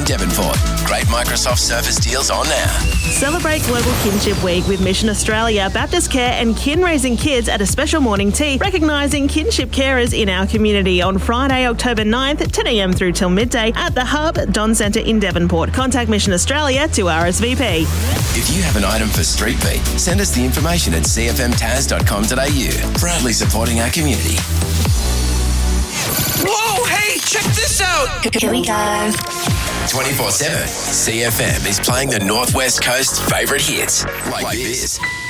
in Devonport. Great Microsoft Surface deals on now. Celebrate Global Kinship Week with Mission Australia, Baptist Care and Kin Raising Kids at a special morning tea, recognising kinship carers in our community on Friday, October 9th, 10 a.m. through till midday at the Hub, Don Centre in Devonport. Contact Mission Australia to RSVP. If you have an item for Street Beat, send us the information at cfmtaz.com.au. Proudly supporting our community. Whoa, hey, check this out. Here we go. 24/7, CFM is playing the Northwest Coast's favourite hits, like this.